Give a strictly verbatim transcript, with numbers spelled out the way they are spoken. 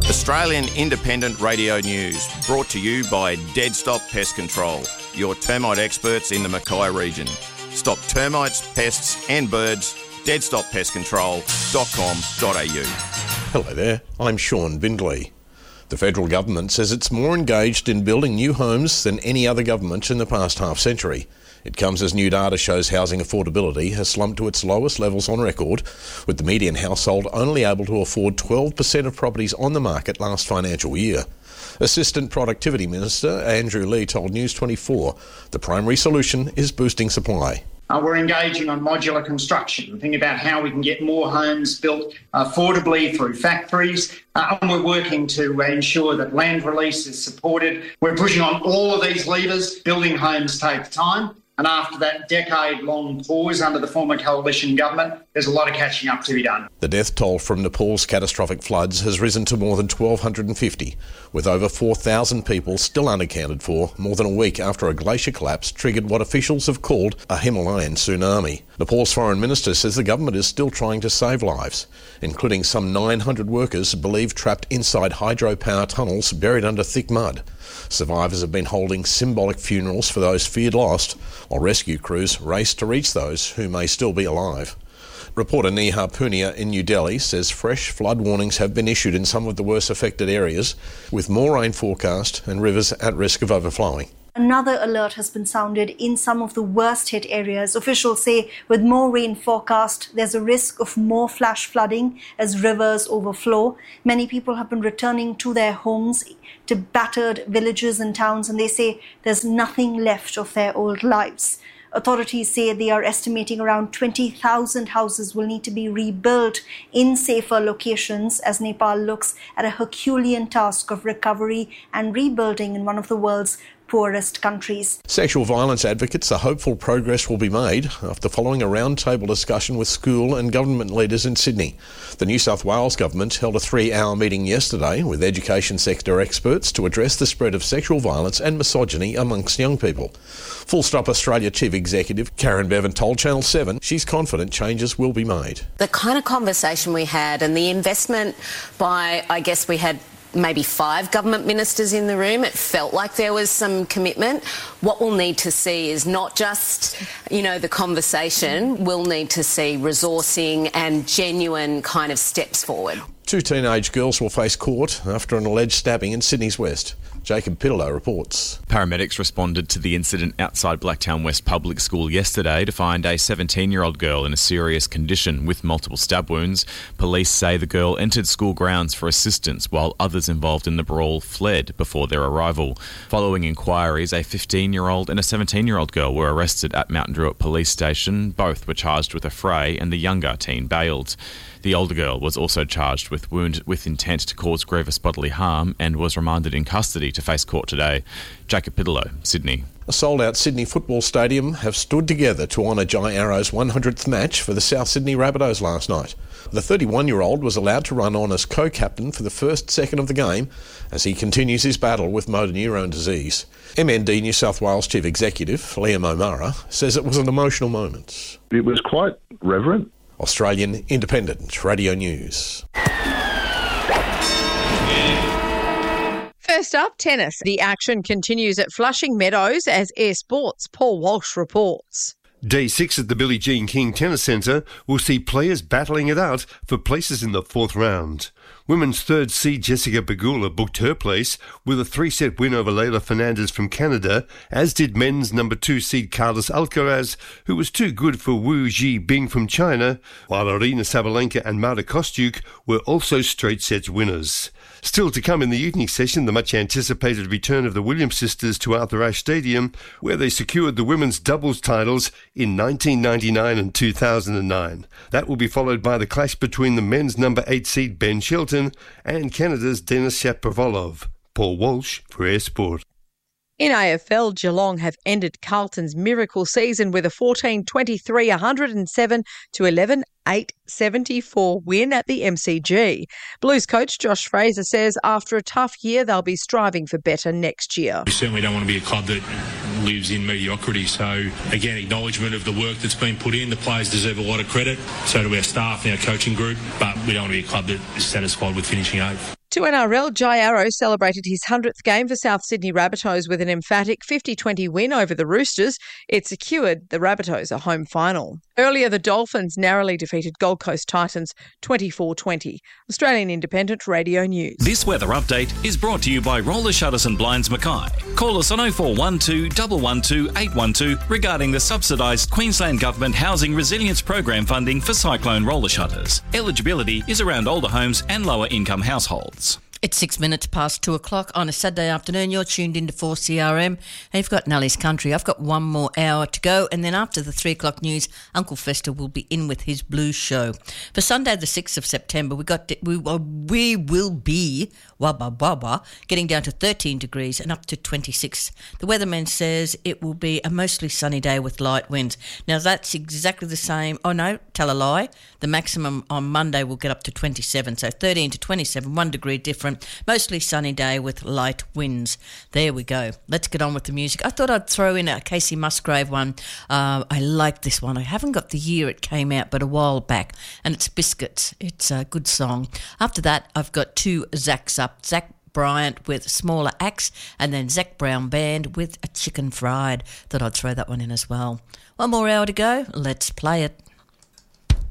Australian Independent Radio News, brought to you by Dead Stop Pest Control, your termite experts in the Mackay region. Stop termites, pests and birds. dead stop pest control dot com dot a u. Hello there, I'm Sean Bindley. The federal government says it's more engaged in building new homes than any other government in the past half century. It comes as new data shows housing affordability has slumped to its lowest levels on record, with the median household only able to afford twelve percent of properties on the market last financial year. Assistant Productivity Minister Andrew Leigh told News twenty-four the primary solution is boosting supply. Uh, we're engaging on modular construction, thinking about how we can get more homes built affordably through factories, uh, and we're working to uh, ensure that land release is supported. We're pushing on all of these levers. Building homes takes time, and after that decade-long pause under the former coalition government, there's a lot of catching up to be done. The death toll from Nepal's catastrophic floods has risen to more than one thousand two hundred fifty, with over four thousand people still unaccounted for more than a week after a glacier collapse triggered what officials have called a Himalayan tsunami. Nepal's foreign minister says the government is still trying to save lives, including some nine hundred workers believed trapped inside hydropower tunnels buried under thick mud. Survivors have been holding symbolic funerals for those feared lost, while rescue crews race to reach those who may still be alive. Reporter Neha Punia in New Delhi says fresh flood warnings have been issued in some of the worst affected areas, with more rain forecast and rivers at risk of overflowing. Another alert has been sounded in some of the worst hit areas. Officials say with more rain forecast, there's a risk of more flash flooding as rivers overflow. Many people have been returning to their homes, to battered villages and towns, and they say there's nothing left of their old lives. Authorities say they are estimating around twenty thousand houses will need to be rebuilt in safer locations as Nepal looks at a Herculean task of recovery and rebuilding in one of the world's poorest countries. Sexual violence advocates are hopeful progress will be made after following a roundtable discussion with school and government leaders in Sydney. The New South Wales government held a three-hour meeting yesterday with education sector experts to address the spread of sexual violence and misogyny amongst young people. Full Stop Australia Chief Executive Karen Bevan told Channel seven she's confident changes will be made. The kind of conversation we had and the investment by, I guess we had maybe five government ministers in the room. It felt like there was some commitment. What we'll need to see is not just, you know, the conversation. We'll need to see resourcing and genuine kind of steps forward. Two teenage girls will face court after an alleged stabbing in Sydney's West. Jacob Pittolo reports. Paramedics responded to the incident outside Blacktown West Public School yesterday to find a seventeen-year-old girl in a serious condition with multiple stab wounds. Police say the girl entered school grounds for assistance while others involved in the brawl fled before their arrival. Following inquiries, a fifteen-year-old and a seventeen-year-old girl were arrested at Mount Druitt Police Station. Both were charged with a fray and the younger teen bailed. The older girl was also charged with wound with intent to cause grievous bodily harm and was remanded in custody to face court today. Jacob Pittolo, Sydney. A sold-out Sydney football stadium have stood together to honour Jai Arrow's one hundredth match for the South Sydney Rabbitohs last night. The thirty-one-year-old was allowed to run on as co-captain for the first second of the game as he continues his battle with motor neurone disease. M N D New South Wales Chief Executive Liam O'Mara says it was an emotional moment. It was quite reverent. Australian Independent Radio News. First up, tennis. The action continues at Flushing Meadows as Air Sports' Paul Walsh reports. Day six at the Billie Jean King Tennis Centre will see players battling it out for places in the fourth round. Women's third seed Jessica Pegula booked her place with a three-set win over Leylah Fernandez from Canada, as did men's number two seed Carlos Alcaraz, who was too good for Wu Zhibing from China, while Arina Sabalenka and Marta Kostyuk were also straight sets winners. Still to come in the evening session, the much-anticipated return of the Williams sisters to Arthur Ashe Stadium, where they secured the women's doubles titles in nineteen ninety-nine and two thousand nine. That will be followed by the clash between the men's number eight seed Ben Shelton and Canada's Denis Shapovalov. Paul Walsh for Air Sport. In A F L, Geelong have ended Carlton's miracle season with a fourteen twenty-three one oh seven to eleven eight seventy-four win at the M C G. Blues coach Josh Fraser says after a tough year, they'll be striving for better next year. We certainly don't want to be a club that lives in mediocrity. So, again, acknowledgement of the work that's been put in. The players deserve a lot of credit. So do our staff and our coaching group. But we don't want to be a club that is satisfied with finishing eighth. To N R L, Jai Arrow celebrated his hundredth game for South Sydney Rabbitohs with an emphatic fifty twenty win over the Roosters. It secured the Rabbitohs a home final. Earlier, the Dolphins narrowly defeated Gold Coast Titans twenty-four twenty. Australian Independent Radio News. This weather update is brought to you by Roller Shutters and Blinds Mackay. Call us on oh four one two, one one two, eight one two regarding the subsidised Queensland Government Housing Resilience Program funding for cyclone roller shutters. Eligibility is around older homes and lower income households. It's six minutes past two o'clock on a Saturday afternoon. You're tuned into four C R M and you've got Nellie's Country. I've got one more hour to go, and then after the three o'clock news, Uncle Fester will be in with his blues show. For Sunday the sixth of September, we got we, we will be wabba wabba, getting down to thirteen degrees and up to twenty-six. The weatherman says it will be a mostly sunny day with light winds. Now that's exactly the same. Oh no, tell a lie. The maximum on Monday will get up to twenty-seven, so thirteen to twenty-seven, one degree different. Mostly sunny day with light winds. There we go. Let's get on with the music. I thought I'd throw in a Casey Musgrave one. Uh, I like this one. I haven't got the year it came out, but a while back. And it's Biscuits. It's a good song. After that, I've got two Zacks up. Zach Bryant with Smaller Axe, and then Zach Brown Band with A Chicken Fried. Thought I'd throw that one in as well. One more hour to go. Let's play it.